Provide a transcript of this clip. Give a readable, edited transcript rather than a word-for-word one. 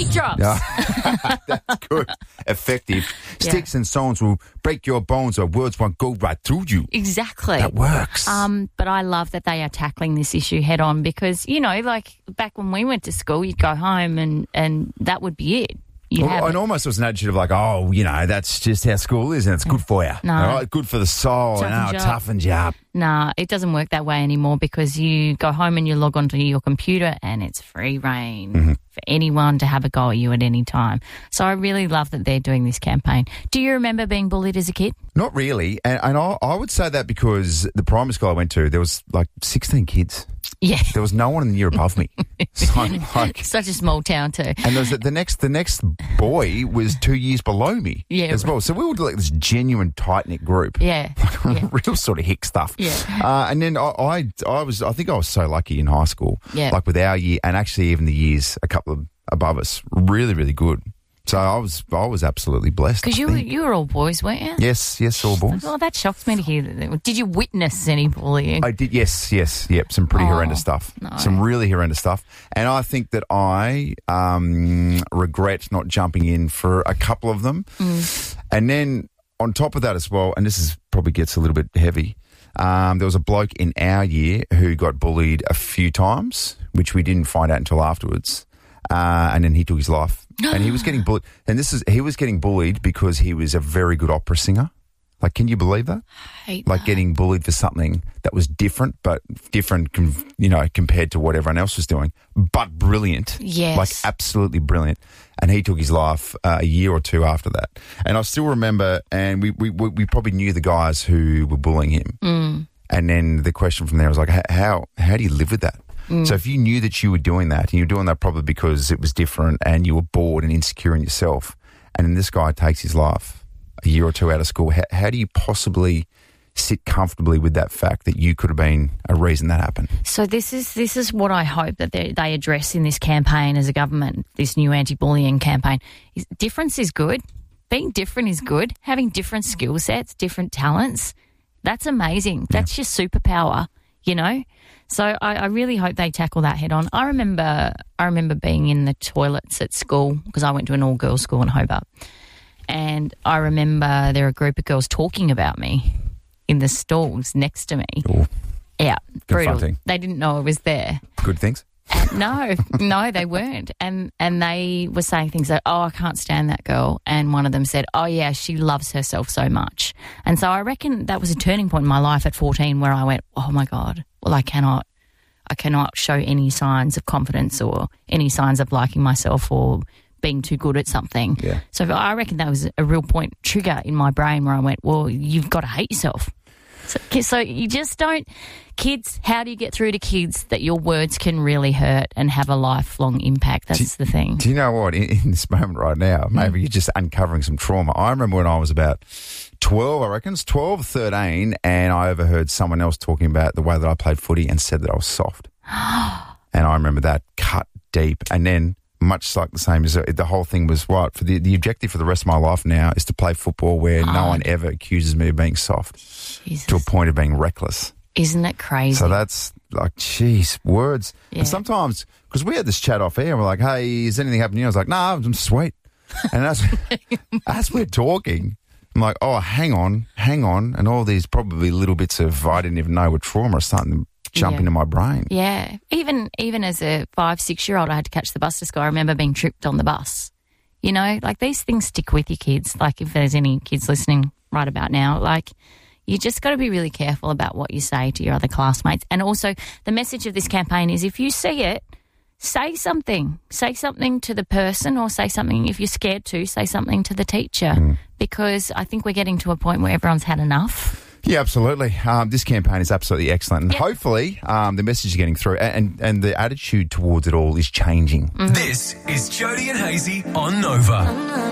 Beat drops. That's good. Effective. Sticks and stones will break your bones, or words won't go right through you. Exactly. That works. But I love that they are tackling this issue head on because, you know, like back when we went to school, you'd go home and that would be it. And almost was an attitude of like, oh, you know, that's just how school is and it's good for you. No. All right? Good for the soul. It toughens you up. Nah, it doesn't work that way anymore because you go home and you log onto your computer and it's free reign for anyone to have a go at you at any time. So I really love that they're doing this campaign. Do you remember being bullied as a kid? Not really. And I would say that because the primary school I went to, there was like 16 kids. Yeah. There was no one in the year above me. So such a small town too. And there was the next boy was 2 years below me as well. So we were like this genuine tight-knit group. Yeah. Real sort of hick stuff. Yeah. And then I think I was so lucky in high school. Yeah. Like with our year and actually even the years a couple of above us, really, really good. So I was absolutely blessed. Because you were all boys, weren't you? Yes, all boys. Well, that shocks me to hear that. Did you witness any bullying? I did, yes. Yep, some pretty horrendous stuff. No. Some really horrendous stuff. And I think that I regret not jumping in for a couple of them. And then on top of that as well, and this is probably gets a little bit heavy, there was a bloke in our year who got bullied a few times, which we didn't find out until afterwards. And then he took his life. And he was getting bullied. And he was getting bullied because he was a very good opera singer. Like, can you believe that? Getting bullied for something that was different, compared to what everyone else was doing, but brilliant. Yes. Like, absolutely brilliant. And he took his life a year or two after that. And I still remember, and we probably knew the guys who were bullying him. And then the question from there was like, how do you live with that? So if you knew that you were doing that, and you were doing that probably because it was different and you were bored and insecure in yourself, and then this guy takes his life a year or two out of school, how do you possibly sit comfortably with that fact that you could have been a reason that happened? So this is what I hope that they address in this campaign as a government, this new anti-bullying campaign. Difference is good. Being different is good. Having different skill sets, different talents, that's amazing. That's your superpower, you know? So I really hope they tackle that head on. I remember being in the toilets at school because I went to an all-girls school in Hobart. And I remember there were a group of girls talking about me in the stalls next to me. Ooh. Yeah, brutal. Confronting. They didn't know I was there. Good things? No, they weren't. And they were saying things like, oh, I can't stand that girl. And one of them said, oh, yeah, she loves herself so much. And so I reckon that was a turning point in my life at 14 where I went, oh, my God, well, I cannot show any signs of confidence or any signs of liking myself or being too good at something. Yeah. So I reckon that was a real point trigger in my brain where I went, well, you've got to hate yourself. So you just don't... Kids, how do you get through to kids that your words can really hurt and have a lifelong impact? That's the thing. Do you know what? In this moment right now, maybe you're just uncovering some trauma. I remember when I was about 12, I reckon. It's 12, 13, and I overheard someone else talking about the way that I played footy and said that I was soft. And I remember that cut deep. And then, much like the same as the whole thing was what? For the objective for the rest of my life now is to play football where no one ever accuses me of being soft. Jesus. To a point of being reckless. Isn't it crazy? So that's like, geez, words. Yeah. And sometimes, because we had this chat off air, and we're like, hey, is anything happening? I was like, nah, I'm sweet. And as we're talking, I'm like, oh, hang on. And all these probably little bits of I didn't even know were trauma are starting to jump into my brain. Yeah. Even as a 5-6-year-old, I had to catch the bus to school. I remember being tripped on the bus. You know, like these things stick with you kids. Like if there's any kids listening right about now, like you just got to be really careful about what you say to your other classmates. And also the message of this campaign is if you see it, say something. Say something to the person or say something, if you're scared to, say something to the teacher because I think we're getting to a point where everyone's had enough. Yeah, absolutely. This campaign is absolutely excellent. And hopefully the message is getting through and the attitude towards it all is changing. This is Jody and Hazy on Nova.